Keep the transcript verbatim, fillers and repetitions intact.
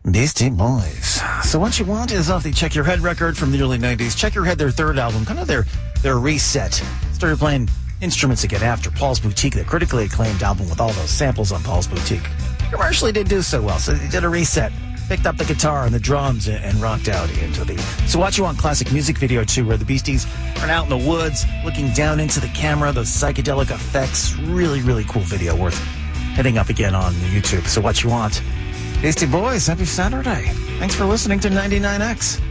Beastie Boys. So What You Want is off the Check Your Head record from the early nineties. Check Your Head, their third album, kind of their, their reset. Started playing instruments again after Paul's Boutique, the critically acclaimed album with all those samples on Paul's Boutique. Commercially didn't do so well, so they did a reset. Picked up the guitar and the drums and, and rocked out into the So What You Want classic music video, too, where the Beasties are out in the woods looking down into the camera, those psychedelic effects. Really, really cool video worth hitting up again on YouTube. So What You Want. Beastie Boys, happy Saturday. Thanks for listening to ninety-nine X.